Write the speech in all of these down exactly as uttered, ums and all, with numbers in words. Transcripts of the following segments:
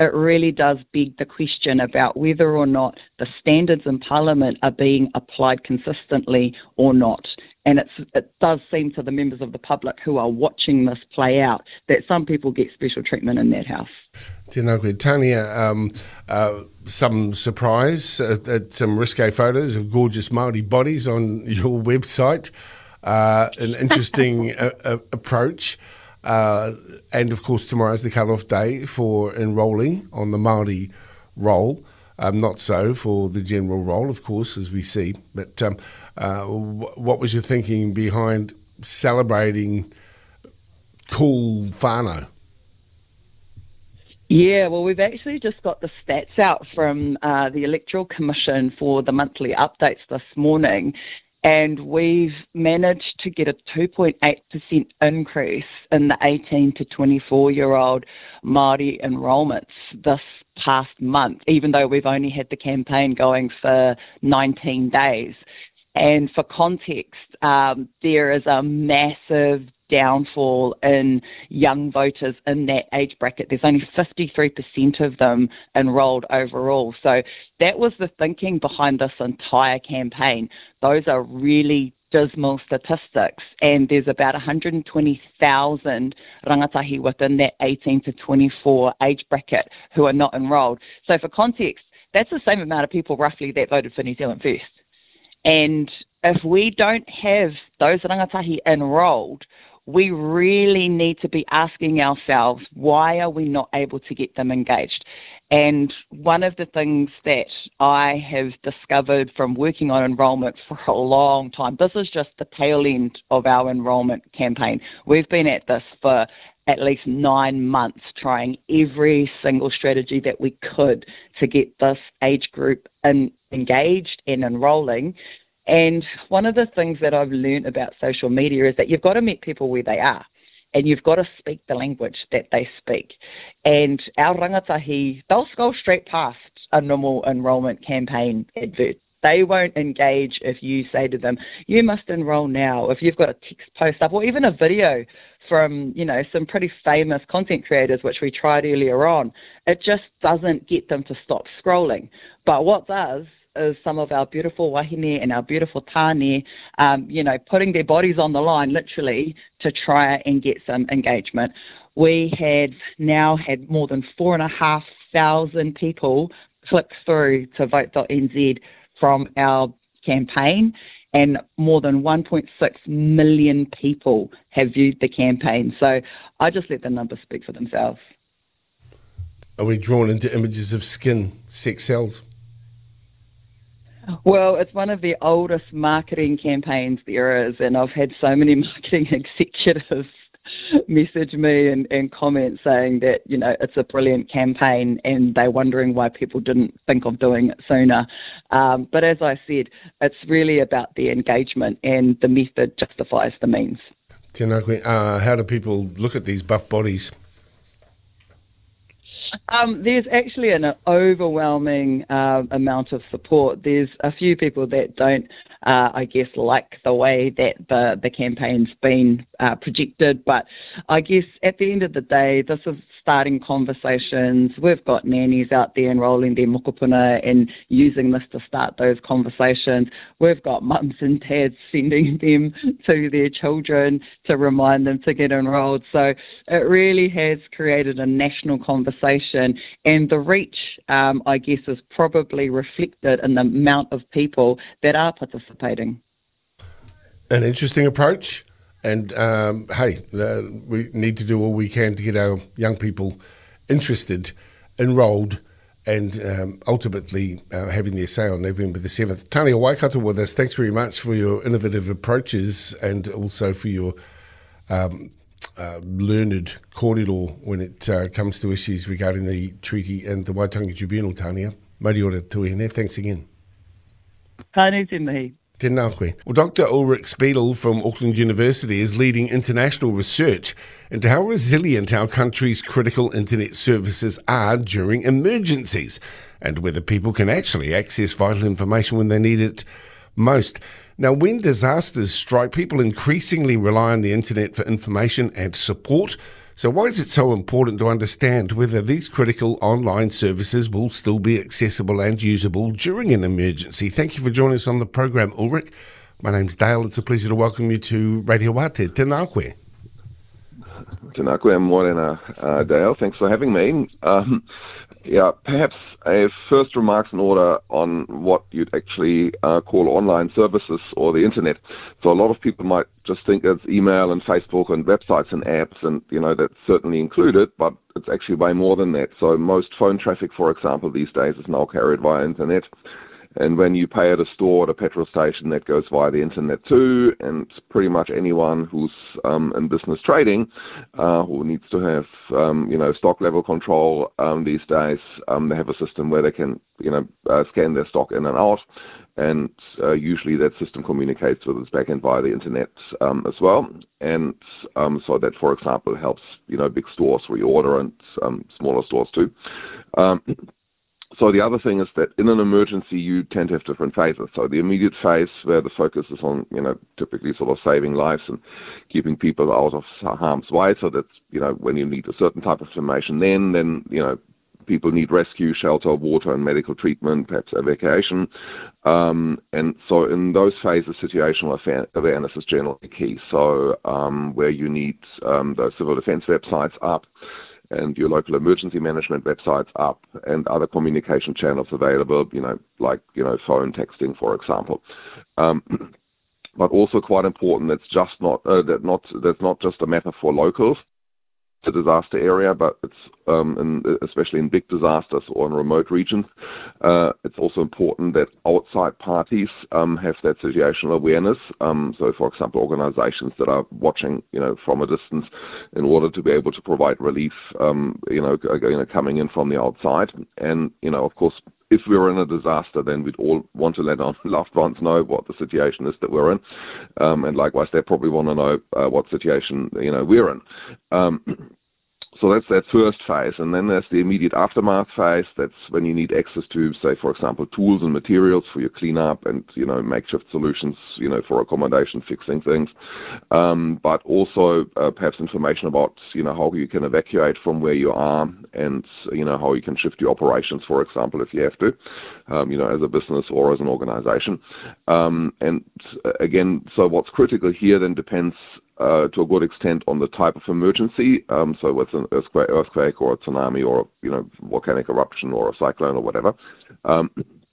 it really does beg the question about whether or not the standards in Parliament are being applied consistently or not. And it's, it does seem to the members of the public who are watching this play out that some people get special treatment in that house. Tēnā koe. Tania, um, uh, some surprise at, at some risque photos of gorgeous Māori bodies on your website. Uh, an interesting uh, uh, approach. Uh, and, of course, tomorrow's the cut-off day for enrolling on the Māori roll. Um, not so for the general roll, of course, as we see. But um, uh, w- what was your thinking behind celebrating cool whānau? Yeah, well, we've actually just got the stats out from uh, the Electoral Commission for the monthly updates this morning, and we've managed to get a two point eight percent increase in the eighteen to twenty-four-year-old Māori enrolments this past month, even though we've only had the campaign going for nineteen days. And for context, um, there is a massive downfall in young voters in that age bracket. There's only fifty-three percent of them enrolled overall. So that was the thinking behind this entire campaign. Those are really dismal statistics, and there's about one hundred twenty thousand rangatahi within that eighteen to twenty-four age bracket who are not enrolled. So for context, that's the same amount of people roughly that voted for New Zealand First. And if we don't have those rangatahi enrolled, we really need to be asking ourselves, why are we not able to get them engaged? And one of the things that I have discovered from working on enrolment for a long time, this is just the tail end of our enrolment campaign. We've been at this for at least nine months, trying every single strategy that we could to get this age group in, engaged and enrolling. And one of the things that I've learned about social media is that you've got to meet people where they are, and you've got to speak the language that they speak. And our rangatahi, they'll scroll straight past a normal enrolment campaign advert. They won't engage if you say to them, you must enroll now. If you've got a text post up or even a video from, you know, some pretty famous content creators, which we tried earlier on, it just doesn't get them to stop scrolling. But what does is some of our beautiful wahine and our beautiful tāne, um, you know, putting their bodies on the line, literally, to try and get some engagement. We had now had more than four and a half thousand people click through to vote dot n z from our campaign, and more than one point six million people have viewed the campaign. So I just let the numbers speak for themselves. Are we drawn into images of skin, sex cells? Well, it's one of the oldest marketing campaigns there is, and I've had so many marketing executives message me and, and comment saying that, you know, it's a brilliant campaign and they're wondering why people didn't think of doing it sooner. Um, but as I said, it's really about the engagement, and the method justifies the means. Tēnā koe. Uh, how do people look at these buff bodies? Um, there's actually an overwhelming uh, amount of support. There's a few people that don't, uh, I guess, like the way that the, the campaign's been uh, projected. But I guess at the end of the day, this is starting conversations. We've got nannies out there enrolling their mokopuna and using this to start those conversations. We've got mums and dads sending them to their children to remind them to get enrolled. So it really has created a national conversation, and the reach, um, I guess, is probably reflected in the amount of people that are participating. An interesting approach. And, um, hey, uh, we need to do all we can to get our young people interested, enrolled, and um, ultimately uh, having their say on November the seventh. Tania Waikato with us. Thanks very much for your innovative approaches and also for your um, uh, learned kōrero when it uh, comes to issues regarding the treaty and the Waitangi Tribunal, Tania. Mauri ora tuihine. Thanks again. Kāne te mihi. Tēnā koe. Well, Doctor Ulrich Spiedel from Auckland University is leading international research into how resilient our country's critical internet services are during emergencies and whether people can actually access vital information when they need it most. Now, when disasters strike, people increasingly rely on the internet for information and support. So why is it so important to understand whether these critical online services will still be accessible and usable during an emergency? Thank you for joining us on the program, Ulrich. My name's Dale. It's a pleasure to welcome you to Radio Wate. Tēnā koe. Tēnā koe, Morena, uh, Dale. Thanks for having me. Um, yeah, perhaps a first remarks in order on what you'd actually uh, call online services or the internet. So a lot of people might just think it's email and Facebook and websites and apps, and you know that's certainly included, but it's actually way more than that. So most phone traffic, for example, these days is now carried via internet. And when you pay at a store, at a petrol station, that goes via the internet too. And pretty much anyone who's um, in business trading, uh, who needs to have, um, you know, stock level control um, these days, um, they have a system where they can, you know, uh, scan their stock in and out. And uh, usually that system communicates with its backend via the internet um, as well. And um, so that, for example, helps, you know, big stores reorder and um, smaller stores too. Um, So the other thing is that in an emergency, you tend to have different phases. So the immediate phase where the focus is on, you know, typically sort of saving lives and keeping people out of harm's way. So that's, you know, when you need a certain type of information, then, then, you know, people need rescue, shelter, water, and medical treatment, perhaps evacuation. Um, and so in those phases, situational awareness is generally key. So um, where you need um, the civil defense websites up, and your local emergency management websites up, and other communication channels available, you know, like, you know, phone, texting, for example. Um, but also quite important, that's just not, uh, that not, that's not just a matter for locals, a disaster area, but it's um, in, especially in big disasters or in remote regions. Uh, it's also important that outside parties um, have that situational awareness. Um, so, for example, organizations that are watching, you know, from a distance in order to be able to provide relief, um, you know, you know, coming in from the outside. And, you know, of course, if we were in a disaster, then we'd all want to let our loved ones know what the situation is that we're in. Um, and likewise, they probably want to know uh, what situation, you know, we're in. Um, So that's that first phase. And then there's the immediate aftermath phase. That's when you need access to, say, for example, tools and materials for your cleanup and, you know, makeshift solutions, you know, for accommodation, fixing things. Um, but also uh, perhaps information about, you know, how you can evacuate from where you are and, you know, how you can shift your operations, for example, if you have to, um, you know, as a business or as an organization. Um, and again, so what's critical here then depends Uh, to a good extent on the type of emergency, um, so what's an earthquake, earthquake or a tsunami or, you know, volcanic eruption or a cyclone or whatever. Um,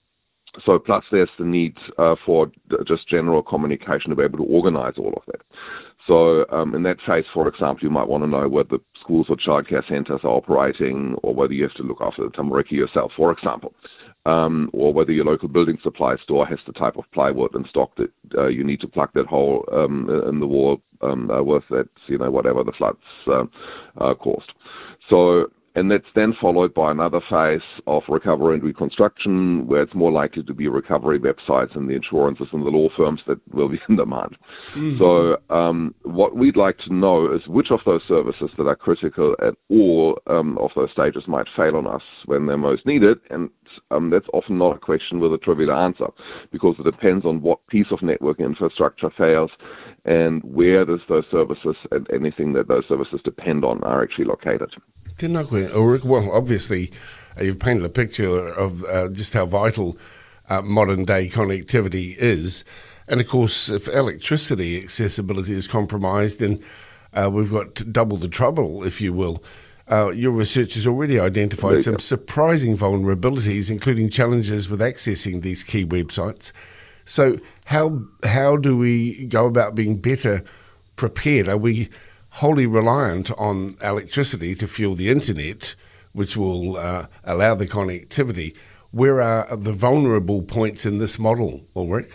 so plus there's the need uh, for just general communication to be able to organize all of that. So um, in that phase, for example, you might want to know whether schools or childcare centers are operating or whether you have to look after the tamariki yourself, for example. Um, or whether your local building supply store has the type of plywood in stock that uh, you need to plug that hole um, in the wall um, uh, with that, you know, whatever the floods uh, uh, caused. So, and that's then followed by another phase of recovery and reconstruction, where it's more likely to be recovery websites and the insurances and the law firms that will be in demand. Mm-hmm. So um, what we'd like to know is which of those services that are critical at all um, of those stages might fail on us when they're most needed. And Um, that's often not a question with a trivial answer, because it depends on what piece of network infrastructure fails and where does those services and anything that those services depend on are actually located. Tēnā koe, Ulrich. Well, obviously, uh, you've painted a picture of uh, just how vital uh, modern-day connectivity is. And, of course, if electricity accessibility is compromised, then uh, we've got double the trouble, if you will. Uh, your research has already identified some surprising vulnerabilities, including challenges with accessing these key websites. So how how do we go about being better prepared? Are we wholly reliant on electricity to fuel the internet, which will uh, allow the connectivity? Where are the vulnerable points in this model, Ulrich?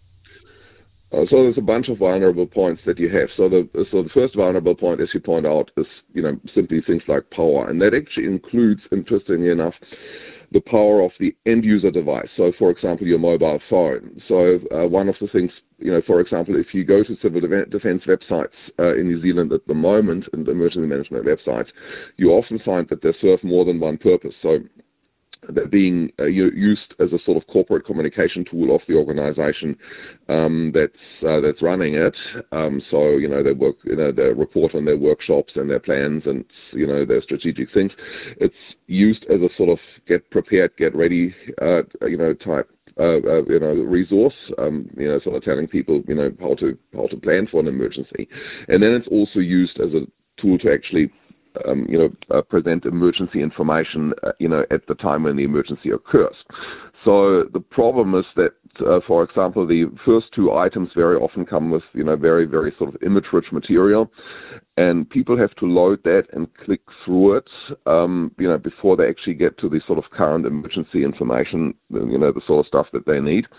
Uh, so there's a bunch of vulnerable points that you have. So the so the first vulnerable point, as you point out, is, you know, simply things like power, and that actually includes, interestingly enough, the power of the end user device. So, for example, your mobile phone. So uh, one of the things, you know, for example, if you go to civil defense websites uh, in New Zealand at the moment, and emergency management websites, you often find that they serve more than one purpose. So they're being uh, used as a sort of corporate communication tool of the organization um, that's uh, that's running it. Um, so you know they work, you know, they report on their workshops and their plans and you know their strategic things. It's used as a sort of get prepared, get ready, uh, you know, type. Uh, uh, you know, resource, um, you know, sort of telling people, you know, how to how to plan for an emergency, and then it's also used as a tool to actually, um, you know, uh, present emergency information, uh, you know, at the time when the emergency occurs. So the problem is that, uh, for example, the first two items very often come with, you know, very, very sort of image-rich material, and people have to load that and click through it, um, you know, before they actually get to the sort of current emergency information, you know, the sort of stuff that they need.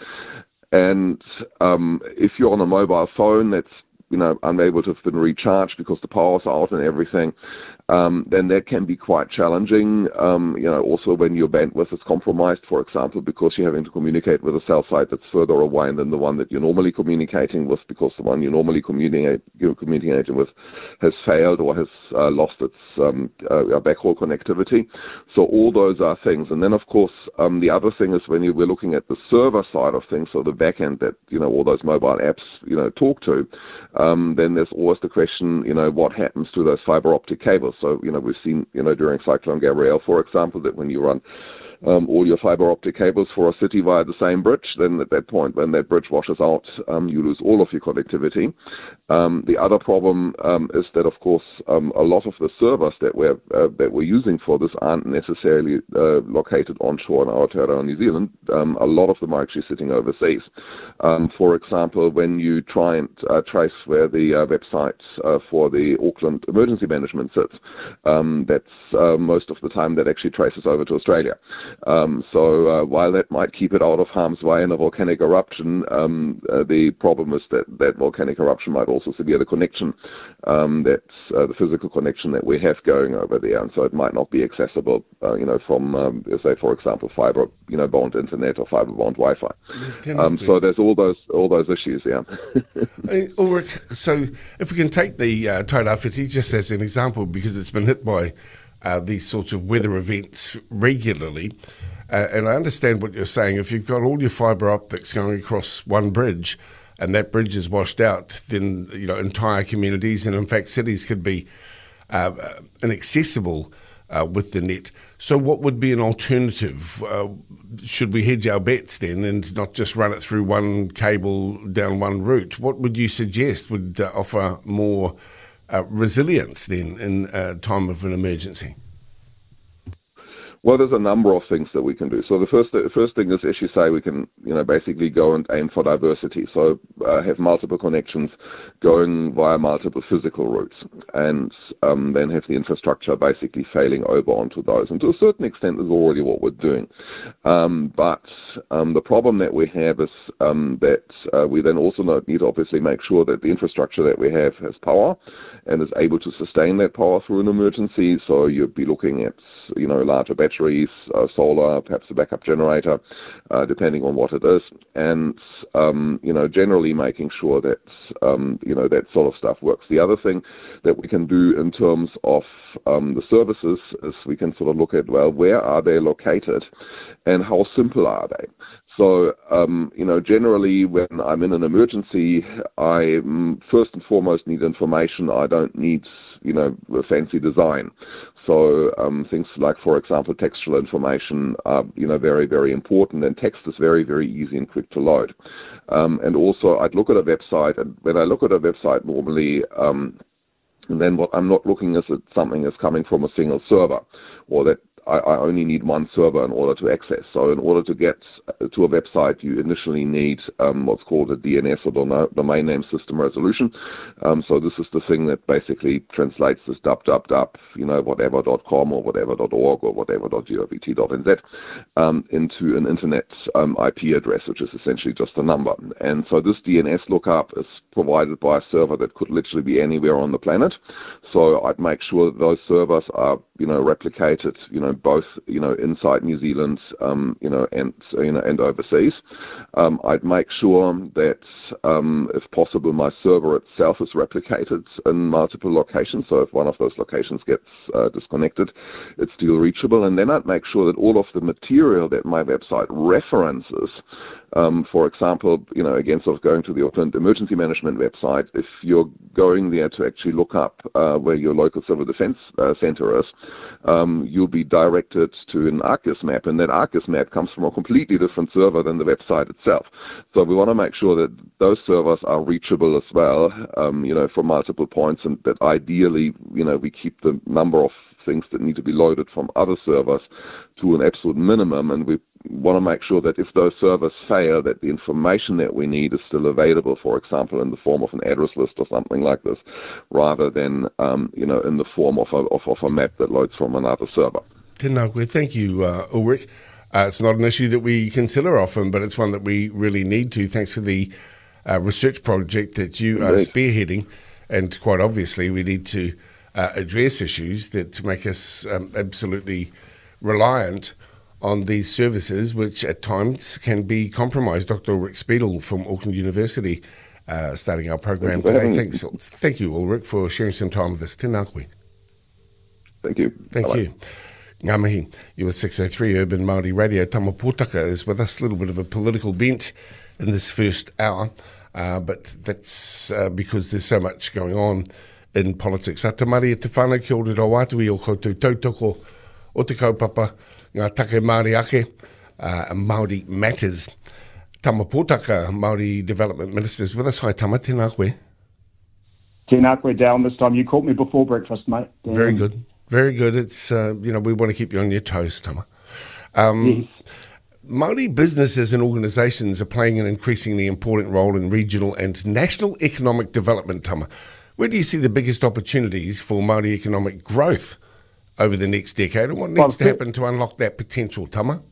And um, if you're on a mobile phone that's, you know, unable to have been recharged because the power's out and everything, um, then that can be quite challenging. Um, you know, also when your bandwidth is compromised, for example, because you're having to communicate with a cell site that's further away than the one that you're normally communicating with, because the one you're normally communicate, you're communicating with has failed or has uh, lost its um, uh, backhaul connectivity. So all those are things. And then, of course, um, the other thing is when you, we're looking at the server side of things, so the back end that, you know, all those mobile apps, you know, talk to, um, then there's always the question, you know, what happens to those fiber optic cables? So, you know, we've seen, you know, during Cyclone Gabrielle, for example, that when you run um, all your fiber optic cables for a city via the same bridge, then at that point, when that bridge washes out, um, you lose all of your connectivity. Um, the other problem um, is that, of course, um, a lot of the servers that we're uh, that we're using for this aren't necessarily uh, located onshore in Aotearoa, New Zealand. Um, a lot of them are actually sitting overseas. Um, for example, when you try and uh, trace where the uh, website uh, for the Auckland Emergency Management sits, um, that's uh, most of the time that actually traces over to Australia. Um, so uh, while that might keep it out of harm's way in a volcanic eruption, um, uh, the problem is that that volcanic eruption might also sever the connection, um, that's uh, the physical connection that we have going over there, and so it might not be accessible, uh, you know, from, um, say, for example, fiber, you know, bound internet or fiber bound Wi-Fi. Um, so there's all those all those issues, yeah. Hey, Ulrich, so if we can take the uh, Tairāwhiti just as an example, because it's been hit by Uh, these sorts of weather events regularly. Uh, and I understand what you're saying. If you've got all your fibre optics going across one bridge and that bridge is washed out, then you know entire communities and in fact cities could be uh, inaccessible uh, with the net. So what would be an alternative? Uh, should we hedge our bets then and not just run it through one cable down one route? What would you suggest would uh, offer more Uh, resilience then in a uh, time of an emergency? Well, there's a number of things that we can do. So the first the first thing is, as you say, we can you know basically go and aim for diversity. So uh, have multiple connections going via multiple physical routes, and um, then have the infrastructure basically failing over onto those. And to a certain extent, is already what we're doing. Um, but um, the problem that we have is um, that uh, we then also need to obviously make sure that the infrastructure that we have has power and is able to sustain that power through an emergency. So you'd be looking at you know larger batteries, uh, solar, perhaps a backup generator, uh, depending on what it is, and um, you know generally making sure that um, you know that sort of stuff works. The other thing that we can do in terms of um, the services is we can sort of look at, well, where are they located and how simple are they? So, um, you know, generally when I'm in an emergency, I um, first and foremost need information. I don't need, you know, a fancy design. So um, things like, for example, textual information are, you know, very, very important. And text is very, very easy and quick to load. Um, and also I'd look at a website, and when I look at a website normally, um, and then what I'm not looking is at something that's coming from a single server, or that I, I only need one server in order to access. So in order to get to a website, you initially need um, what's called a D N S, or domain name system resolution. Um, so this is the thing that basically translates this www, you know, whatever dot com or whatever dot org or whatever dot govt dot n z um, into an internet um, I P address, which is essentially just a number. And so this D N S lookup is provided by a server that could literally be anywhere on the planet. So I'd make sure that those servers are, you know, replicated, you know, know, both, you know, inside New Zealand, um, you know, and, you know, and overseas. Um, I'd make sure that, um, if possible, my server itself is replicated in multiple locations. So if one of those locations gets uh, disconnected, it's still reachable. And then I'd make sure that all of the material that my website references, um, for example, you know, again, sort of going to the Auckland Emergency Management website, if you're going there to actually look up uh, where your local civil defence uh, centre is, um, you'll be directed to an ArcGIS map, and that ArcGIS map comes from a completely different server than the website itself. So we want to make sure that those servers are reachable as well, um, you know, from multiple points, and that ideally, you know, we keep the number of things that need to be loaded from other servers to an absolute minimum, and we want to make sure that if those servers fail, that the information that we need is still available, for example, in the form of an address list or something like this, rather than, um, you know, in the form of a, of, of a map that loads from another server. Tēnā koe. Thank you, uh, Ulrich. Uh, it's not an issue that we consider often, but it's one that we really need to. Thanks for the uh, research project that you are spearheading, and quite obviously we need to Uh, address issues that make us um, absolutely reliant on these services, which at times can be compromised. Doctor Ulrich Spiedel from Auckland University uh, starting our program today. Thanks, thank you, Ulrich, for sharing some time with us. Tēnā koe. Thank you. Thank Bye-bye. you. Ngā mihi, you were six oh three Urban Māori Radio. Tama Pōtaka is with us, a little bit of a political bent in this first hour, uh, but that's uh, because there's so much going on in politics. A te mari e te whānau ki ore rau atu i o koutou tautoko o te kaupapa, ngā take Māori ake, uh, Māori Matters. Tama Pōtaka, Māori Development Minister, is with us. Hi, Tama, tēnā koe. Tēnā koe, Dale. This time you caught me before breakfast, mate. Damn. Very good. Very good. It's, uh, you know, we want to keep you on your toes, Tama. Um, yes. Māori businesses and organisations are playing an increasingly important role in regional and national economic development, Tama. Where do you see the biggest opportunities for Māori economic growth over the next decade, and what needs well, to happen to unlock that potential, Tama?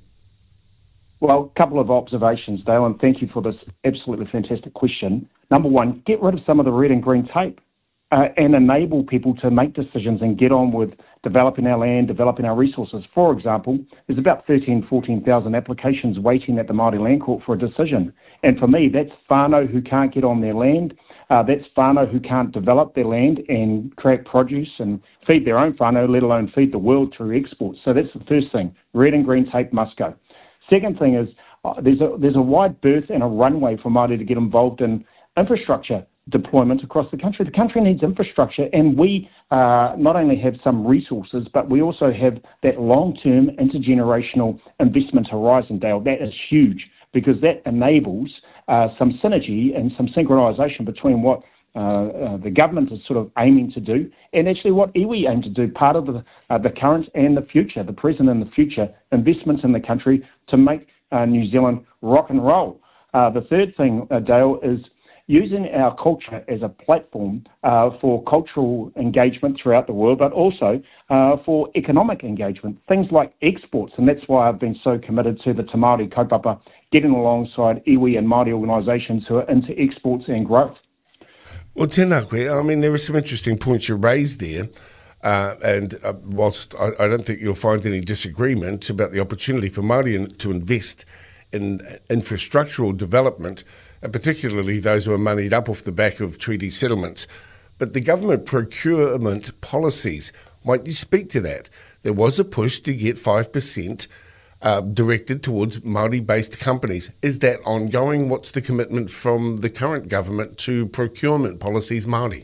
Well, a couple of observations, Dale, and thank you for this absolutely fantastic question. Number one, get rid of some of the red and green tape uh, and enable people to make decisions and get on with developing our land, developing our resources. For example, there's about thirteen, fourteen thousand applications waiting at the Māori Land Court for a decision. And for me, that's whānau who can't get on their land. Uh, that's whānau who can't develop their land and create produce and feed their own whānau, let alone feed the world through exports. So that's the first thing. Red and green tape must go. Second thing is uh, there's a there's a wide berth and a runway for Māori to get involved in infrastructure deployment across the country. The country needs infrastructure, and we uh, not only have some resources, but we also have that long-term intergenerational investment horizon, Dale. That is huge because that enables Uh, some synergy and some synchronisation between what uh, uh, the government is sort of aiming to do and actually what iwi aim to do, part of the, uh, the current and the future, the present and the future, investments in the country to make uh, New Zealand rock and roll. Uh, the third thing, uh, Dale, is using our culture as a platform uh, for cultural engagement throughout the world, but also uh, for economic engagement, things like exports. And that's why I've been so committed to the Te Māori kaupapa, getting alongside iwi and Māori organisations who are into exports and growth. Well, tēnā koe, I mean, there are some interesting points you raised there. Uh, and uh, whilst I, I don't think you'll find any disagreement about the opportunity for Māori to invest in infrastructural development, and particularly those who are moneyed up off the back of treaty settlements. But the government procurement policies, might you speak to that? There was a push to get five percent uh, directed towards Māori-based companies. Is that ongoing? What's the commitment from the current government to procurement policies Māori?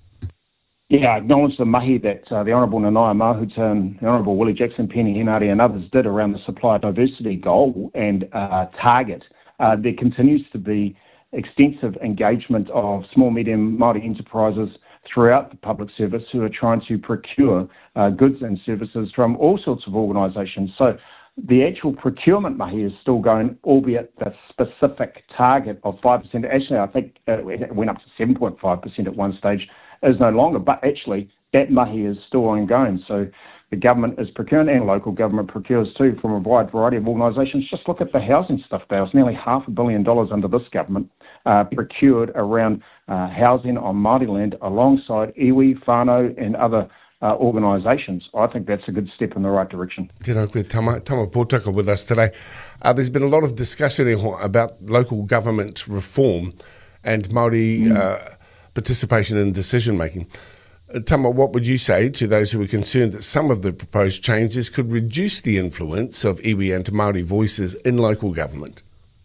Yeah, I acknowledge the mahi that uh, the Honourable Nanaia Mahuta and the Honourable Willie Jackson, Penny Henare and others did around the supply diversity goal and uh, target. Uh, there continues to be extensive engagement of small, medium Māori enterprises throughout the public service who are trying to procure uh, goods and services from all sorts of organisations. So the actual procurement mahi is still going, albeit the specific target of five percent. Actually, I think it went up to seven point five percent at one stage, is no longer, but actually that mahi is still ongoing. So the government is procuring, and local government procures too, from a wide variety of organisations. Just look at the housing stuff there. It's nearly half a billion dollars under this government uh, procured around uh, housing on Māori land alongside iwi, whānau and other uh, organisations. I think that's a good step in the right direction. Tēnā koe Tama, Tama Pōtaka with us today. Uh, there's been a lot of discussion about local government reform and Māori mm. uh, participation in decision-making. Uh, Tama, what would you say to those who are concerned that some of the proposed changes could reduce the influence of iwi and Māori voices in local government?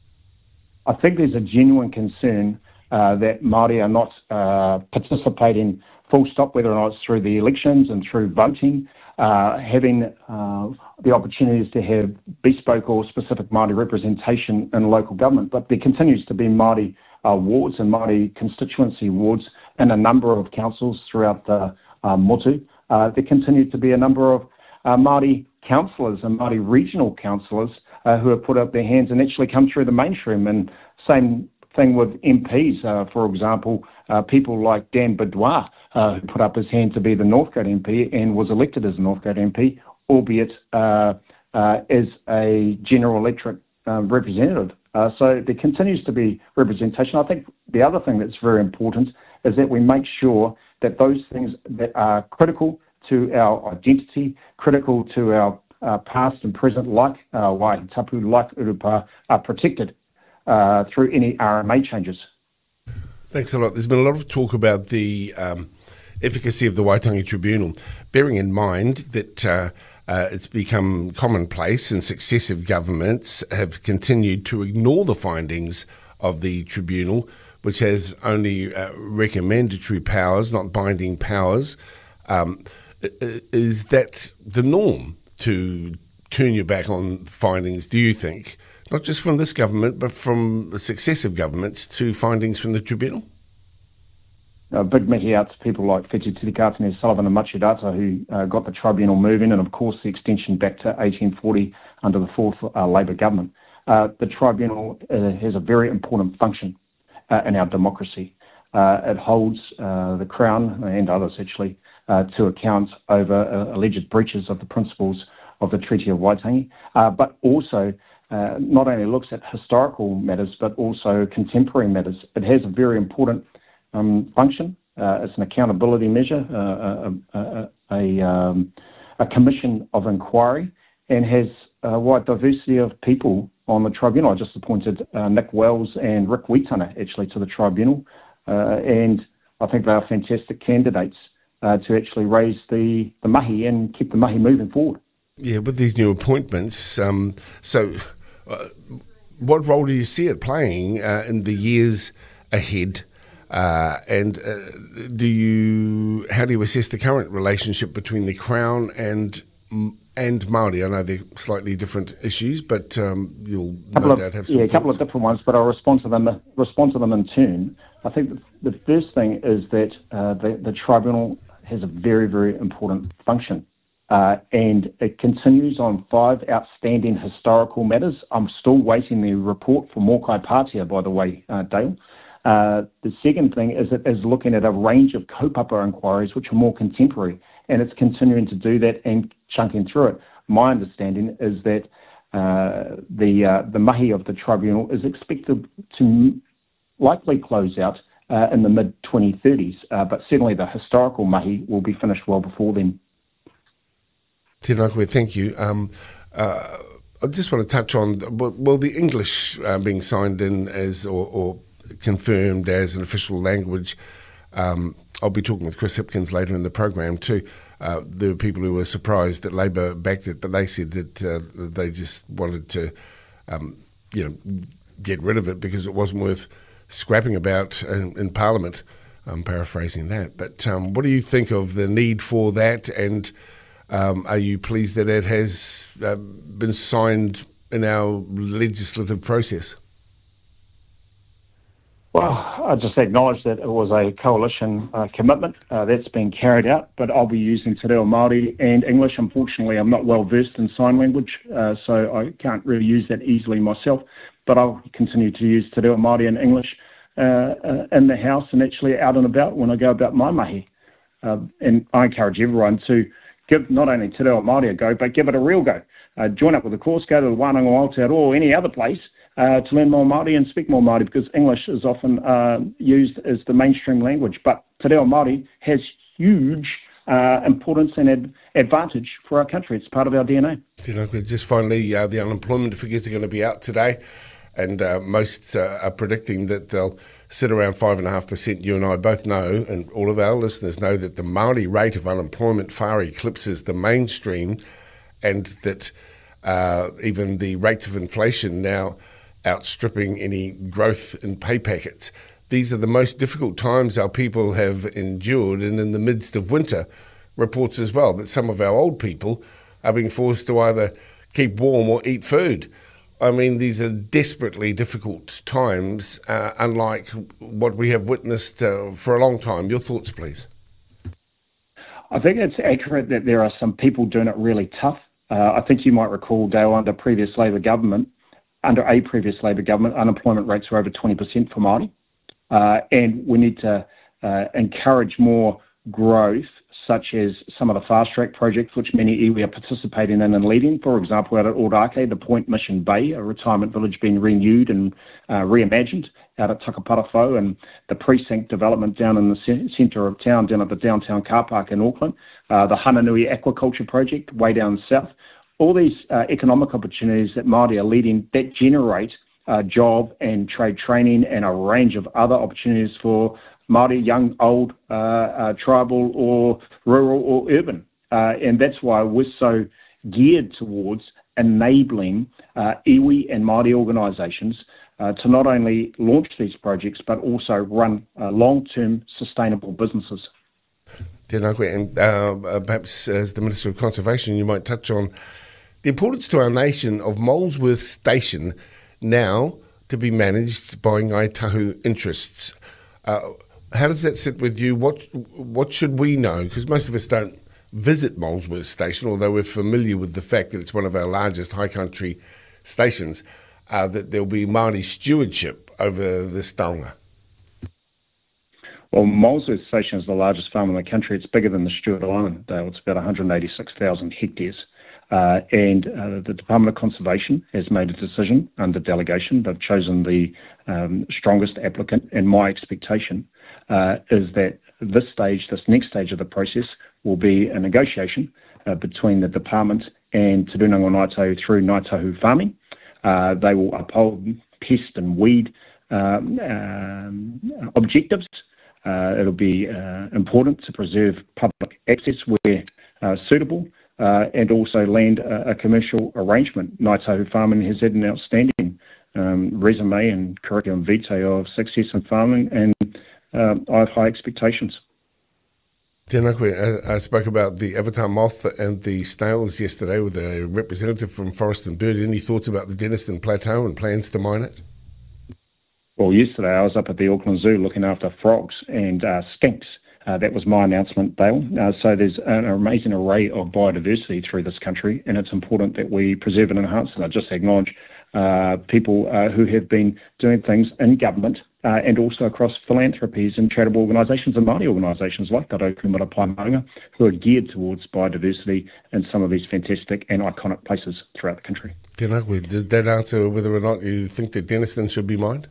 I think there's a genuine concern uh, that Māori are not uh, participating full stop, whether or not it's through the elections and through voting, uh, having uh, the opportunities to have bespoke or specific Māori representation in local government. But there continues to be Māori uh, wards and Māori constituency wards in a number of councils throughout the uh, motu. Uh, there continue to be a number of uh, Māori councillors and Māori regional councillors uh, who have put up their hands and actually come through the mainstream. And same thing with M Ps, uh, for example, uh, people like Dan Bidwar, uh, who put up his hand to be the Northcote M P and was elected as a Northcote M P, albeit uh, uh, as a general electorate uh, representative. Uh, so there continues to be representation. I think the other thing that's very important is that we make sure that those things that are critical to our identity, critical to our uh, past and present, like uh, Waihi Tapu, like Urupa, are protected uh, through any R M A changes. Thanks a lot. There's been a lot of talk about the um, efficacy of the Waitangi Tribunal, bearing in mind that uh, uh, it's become commonplace and successive governments have continued to ignore the findings of the tribunal, which has only uh, recommendatory powers, not binding powers. Um, is that the norm, to turn your back on findings, do you think? Not just from this government, but from successive governments to findings from the tribunal? A big mihi out to people like Whiti Tirikatene Sullivan and Machi Rata, who uh, got the tribunal moving, and of course the extension back to eighteen forty under the fourth uh, Labour government. Uh, the tribunal uh, has a very important function uh, in our democracy. Uh, it holds uh, the Crown and others actually uh, to account over uh, alleged breaches of the principles of the Treaty of Waitangi, uh, but also uh, not only looks at historical matters but also contemporary matters. It has a very important um, function. Uh, it's an accountability measure, uh, a, a, a, um, a commission of inquiry, and has a wide diversity of people on the tribunal. I just appointed uh, Nick Wells and Rick Wheatana actually to the tribunal, uh, and I think they are fantastic candidates uh, to actually raise the, the mahi and keep the mahi moving forward. Yeah, with these new appointments, um, so uh, what role do you see it playing uh, in the years ahead? Uh, and uh, do you, how do you assess the current relationship between the Crown and and Māori? I know they're slightly different issues, but um, you'll no of, doubt have some yeah, a thoughts. couple of different ones, but I'll respond to them respond to them in turn. I think the, the first thing is that uh, the, the tribunal has a very, very important function. Uh, and it continues on five outstanding historical matters. I'm still waiting the report for Mokai Pātea, by the way, uh, Dale. Uh, the second thing is it is looking at a range of kaupapa inquiries which are more contemporary, and it's continuing to do that and chunking through it. My understanding is that uh, the uh, the mahi of the tribunal is expected to likely close out uh, in the mid twenty thirties, uh, but certainly the historical mahi will be finished well before then. Tēnā koe, thank you. Um, uh, I just want to touch on, well, the English uh, being signed in as, or, or confirmed as an official language. Um, I'll be talking with Chris Hipkins later in the program too. Uh, there were people who were surprised that Labour backed it, but they said that uh, they just wanted to, um, you know, get rid of it because it wasn't worth scrapping about in, in Parliament. I'm paraphrasing that. But um, what do you think of the need for that, and Um, are you pleased that it has uh, been signed in our legislative process? Well, I just acknowledge that it was a coalition uh, commitment uh, that's been carried out, but I'll be using Te Reo Māori and English. Unfortunately, I'm not well versed in sign language, uh, so I can't really use that easily myself, but I'll continue to use Te Reo Māori and English uh, uh, in the House and actually out and about when I go about my mahi. Uh, and I encourage everyone to give not only Te Reo Māori a go, but give it a real go. Uh, join up with a course, go to the Wānanga o Aotearoa or any other place uh, to learn more Māori and speak more Māori, because English is often uh, used as the mainstream language. But Te Reo Māori has huge uh, importance and ad- advantage for our country. It's part of our D N A. You know, just finally, uh, the unemployment figures are going to be out today, and uh, most uh, are predicting that they'll sit around five and a half percent. You and I both know, and all of our listeners know, that the Māori rate of unemployment far eclipses the mainstream, and that uh, even the rates of inflation now outstripping any growth in pay packets. These are the most difficult times our people have endured, and in the midst of winter, reports as well that some of our old people are being forced to either keep warm or eat food. I mean, these are desperately difficult times, uh, unlike what we have witnessed uh, for a long time. Your thoughts, please. I think it's accurate that there are some people doing it really tough. Uh, I think you might recall, Dale, under previous Labor government, under a previous Labor government, unemployment rates were over twenty percent for Māori. Uh, and we need to uh, encourage more growth, such as some of the fast-track projects which many iwi are participating in and leading. For example, out at Ōrākei, the Point Mission Bay, a retirement village being renewed and uh, reimagined out at Takaparawhau, and the precinct development down in the c- centre of town, down at the downtown car park in Auckland, uh, the Hananui Aquaculture Project way down south. All these uh, economic opportunities that Māori are leading that generate uh, job and trade training and a range of other opportunities for Māori, young, old, uh, uh, tribal or rural or urban. Uh, and that's why we're so geared towards enabling uh, iwi and Māori organisations uh, to not only launch these projects but also run uh, long-term sustainable businesses. Tēnā koe, and uh, perhaps as the Minister of Conservation you might touch on the importance to our nation of Molesworth Station now to be managed by Ngāi Tahu interests. Uh, how does that sit with you? What what should we know? Because most of us don't visit Molesworth Station, although we're familiar with the fact that it's one of our largest high country stations, uh, that there'll be Māori stewardship over this taonga. Well, Molesworth Station is the largest farm in the country. It's bigger than the Stewart Island, Dale. It's about one hundred eighty-six thousand hectares. Uh, and uh, the Department of Conservation has made a decision under delegation. They've chosen the um, strongest applicant, and my expectation uh, is that this stage, this next stage of the process, will be a negotiation uh, between the department and Te Rūnanga Ngāi Tahu through Ngāi Tahu farming. Uh, they will uphold pest and weed um, um, objectives. Uh, it'll be uh, important to preserve public access where uh, suitable. Uh, and also land a, a commercial arrangement. Ngāi Tahu farming has had an outstanding um, resume and curriculum vitae of success in farming, and uh, I have high expectations. Tēnā koe, I, I spoke about the avatar moth and the snails yesterday with a representative from Forest and Bird. Any thoughts about the Denniston Plateau and plans to mine it? Well, yesterday I was up at the Auckland Zoo looking after frogs and uh, skinks. Uh, that was my announcement, Dale. Uh, so there's an amazing array of biodiversity through this country, and it's important that we preserve and enhance it. I just acknowledge uh, people uh, who have been doing things in government uh, and also across philanthropies and charitable organisations and Māori organisations like the Rauku Marapai Maunga, who are geared towards biodiversity in some of these fantastic and iconic places throughout the country. Tēnā koe, did that answer whether or not you think that Denniston should be mined?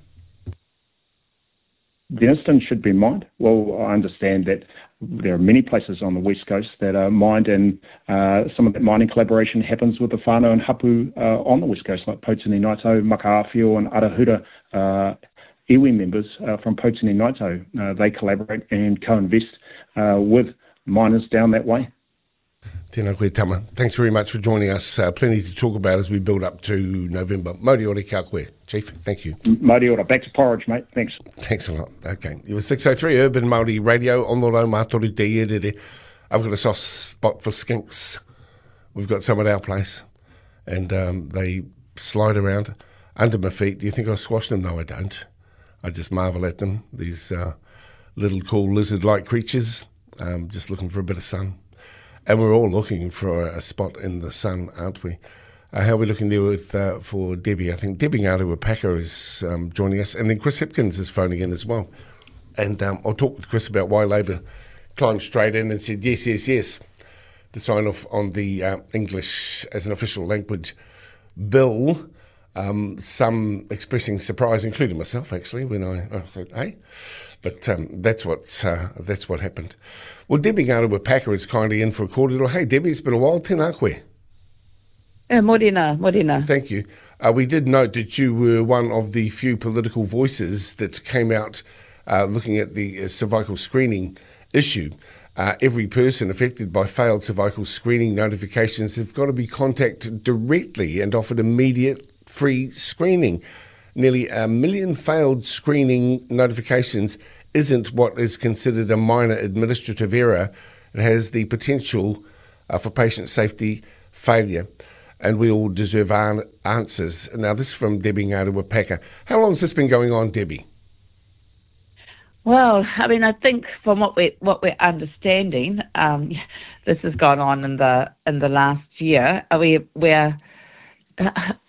Denniston should be mined. Well, I understand that there are many places on the west coast that are mined, and uh, some of that mining collaboration happens with the whānau and hapu uh, on the west coast, like Potini Ngāi Tahu, Makaawhio and Arahura uh, iwi members uh, from Potini Ngāi Tahu. Uh, they collaborate and co-invest uh, with miners down that way. Tēnā koe tama. Thanks very much for joining us. Uh, plenty to talk about as we build up to November. Mauri ore kia koe, Chief. Thank you. Mauri ore. Back to porridge, mate. Thanks. Thanks a lot. Okay. It was six oh three Urban Māori Radio on the rau mātoru te ierere. I've got a soft spot for skinks. We've got some at our place, and um, they slide around under my feet. Do you think I squash them? No, I don't. I just marvel at them. These uh, little cool lizard-like creatures, um, just looking for a bit of sun. And we're all looking for a spot in the sun, aren't we? Uh, how are we looking there with uh, for Debbie? I think Debbie Ngāruapaka is um, joining us, and then Chris Hipkins is phoning in as well. And um, I'll talk with Chris about why Labor climbed straight in and said yes, yes, yes, to sign off on the uh, English as an official language bill. Um, some expressing surprise, including myself, actually, when I, I thought, hey, but um, that's what's uh, that's what happened. Well, Debbie Ngaruapaka is kindly in for a kōrero. Hey, Debbie, it's been a while. Tēnā koe. Uh, morena, morena. Thank you. Uh, we did note that you were one of the few political voices that came out uh, looking at the uh, cervical screening issue. Uh, every person affected by failed cervical screening notifications have got to be contacted directly and offered immediate free screening. Nearly a million failed screening notifications isn't what is considered a minor administrative error. It has the potential uh, for patient safety failure, and we all deserve an- answers. Now, this is from Debbie Ngaruapaka. How long has this been going on, Debbie? Well, I mean, I think from what we're what we're understanding, um, this has gone on in the in the last year. We we're uh,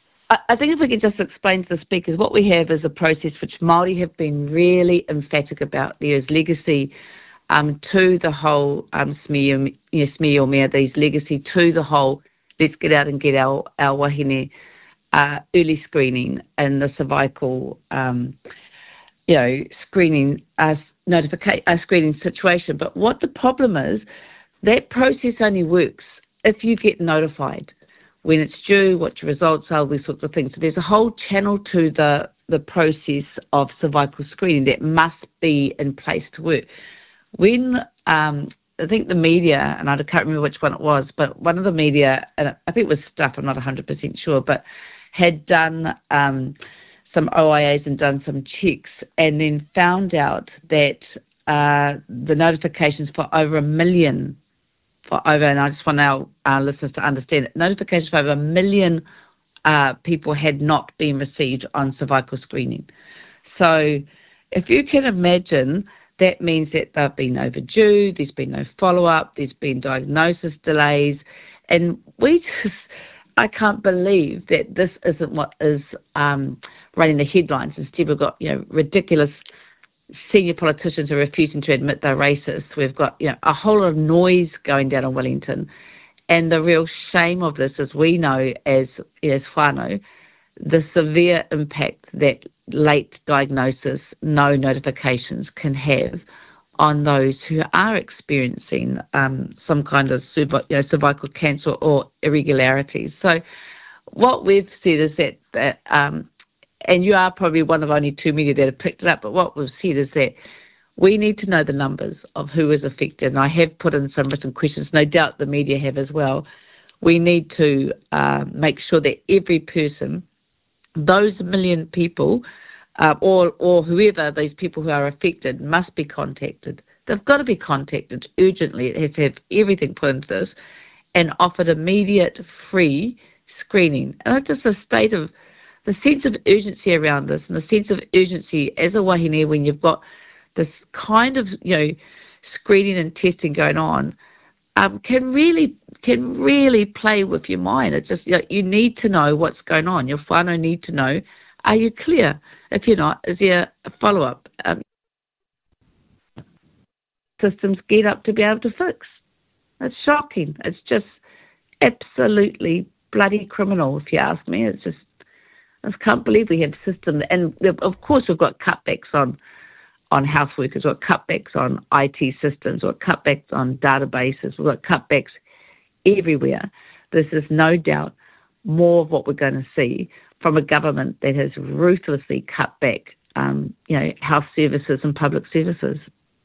I think if we can just explain to the speakers, what we have is a process which Māori have been really emphatic about. There's legacy um, to the whole um, smear, you know, smear or mea, there's legacy to the whole let's get out and get our, our wahine uh, early screening and the cervical, um, you know, screening, uh, notification, uh, screening situation. But what the problem is, that process only works if you get notified when it's due, what your results are, these sorts of things. So there's a whole channel to the, the process of cervical screening that must be in place to work. When, um, I think the media, and I can't remember which one it was, but one of the media, and I think it was Stuff, I'm not one hundred percent sure, but had done um, some O I As and done some checks and then found out that uh, the notifications for over a million For over, and I just want our, our listeners to understand it, notifications for over a million uh, people had not been received on cervical screening. So if you can imagine, that means that they've been overdue, there's been no follow-up, there's been diagnosis delays, and we just, I can't believe that this isn't what is um, running the headlines. Instead, we've got, you know, ridiculous senior politicians are refusing to admit they're racist. We've got, you know, a whole lot of noise going down in Wellington. And the real shame of this is we know as, as whānau, the severe impact that late diagnosis, no notifications can have on those who are experiencing um, some kind of you know, cervical cancer or irregularities. So what we've said is that, that um, and you are probably one of only two media that have picked it up, but what we've said is that we need to know the numbers of who is affected. And I have put in some written questions, no doubt the media have as well. We need to uh, make sure that every person, those million people, uh, or, or whoever, those people who are affected, must be contacted. They've got to be contacted urgently. It has to have everything put into this and offered immediate free screening. And it's just a state of the sense of urgency around this, and the sense of urgency as a wahine when you've got this kind of, you know, screening and testing going on, um, can really can really play with your mind. It's just, you know, you need to know what's going on. Your whānau need to know, are you clear? If you're not, is there a follow-up? Um, systems get up to be able to fix. It's shocking. It's just absolutely bloody criminal, if you ask me. It's just, I just can't believe we have systems. And of course we've got cutbacks on, on health workers, we've got cutbacks on I T systems, we've got cutbacks on databases, we've got cutbacks everywhere. This is no doubt more of what we're going to see from a government that has ruthlessly cut back, um, you know, health services and public services.